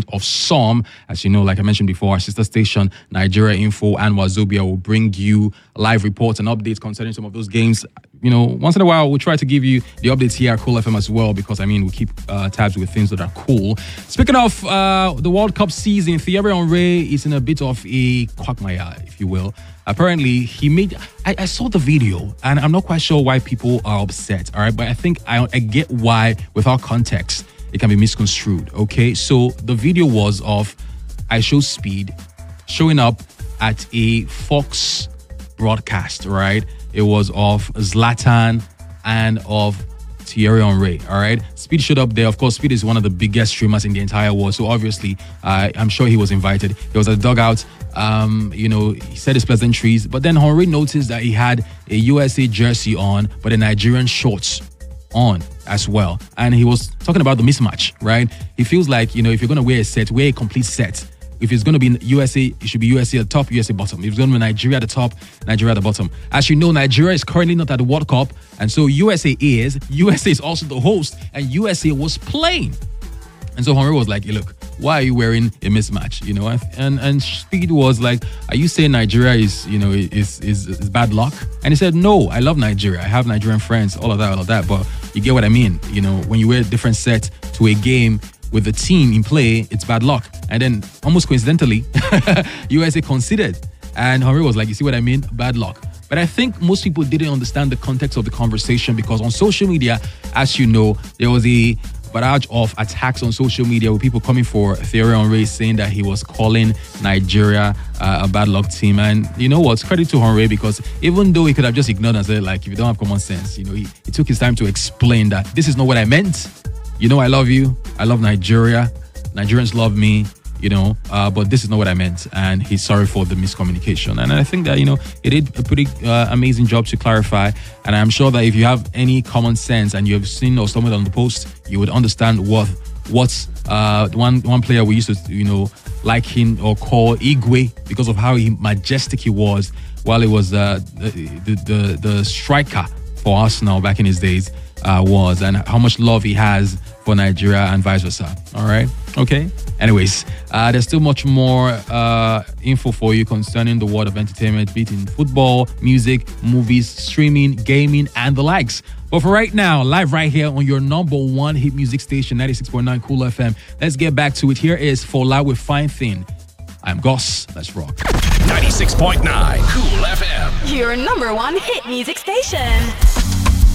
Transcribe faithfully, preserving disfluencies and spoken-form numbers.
of some. As you know, like I mentioned before, our sister station, Nigeria Info and Wazobia, will bring you live reports and updates concerning some of those games. You know, once in a while, we'll try to give you the updates here at Cool F M as well, because, I mean, we keep uh, tabs with things that are cool. Speaking of uh, the World Cup season, Thierry Henry is in a bit of a quagmire, if you will. Apparently, he made... I, I saw the video, and I'm not quite sure why people are upset, all right? But I think I, I get why, without context, it can be misconstrued, okay? So the video was of I Show Speed showing up at a Fox broadcast, right? It was of Zlatan and of Thierry Henry, all right? Speed showed up there. Of course, Speed is one of the biggest streamers in the entire world, so obviously, uh, I'm sure he was invited. He was at the dugout. Um, you know, he said his pleasantries, but then Henry noticed that he had a U S A jersey on, but a Nigerian shorts on as well. And he was talking about the mismatch, right? He feels like, you know, if you're going to wear a set, wear a complete set. If it's going to be U S A, it should be U S A at the top, U S A bottom. If it's going to be Nigeria at the top, Nigeria at the bottom. As you know, Nigeria is currently not at the World Cup, and so U S A is. U S A is also the host, and U S A was playing. And so Henry was like, hey, look, why are you wearing a mismatch? You know, and and Speed was like, are you saying Nigeria is, you know, is, is is bad luck? And he said, no, I love Nigeria. I have Nigerian friends, all of that, all of that. But you get what I mean. You know, when you wear a different set to a game with the team in play, it's bad luck. And then almost coincidentally, U S A conceded. And Henry was like, you see what I mean? Bad luck. But I think most people didn't understand the context of the conversation, because on social media, as you know, there was a barrage of attacks on social media with people coming for Thierry Henry, saying that he was calling Nigeria uh, a bad luck team. And you know what? Credit to Henry, because even though he could have just ignored and said, like, if you don't have common sense, you know, he, he took his time to explain that this is not what I meant. You know, I love you. I love Nigeria. Nigerians love me, you know, uh, but this is not what I meant. And he's sorry for the miscommunication. And I think that, you know, he did a pretty uh, amazing job to clarify. And I'm sure that if you have any common sense and you have seen or stumbled on the post, you would understand what what's uh, one one player we used to, you know, like him or call Igwe, because of how he majestic he was while he was uh, the, the, the, the striker for Arsenal back in his days. Uh, was and how much love he has for Nigeria and vice versa. All right. Okay. Anyways, uh, there's still much more uh, info for you concerning the world of entertainment, be it in football, music, movies, streaming, gaming, and the likes. But for right now, live right here on your number one hit music station, ninety-six point nine Cool F M. Let's get back to it. Here is Fola with Fine Thing. I'm Goss. Let's rock. ninety-six point nine Cool F M. Your number one hit music station.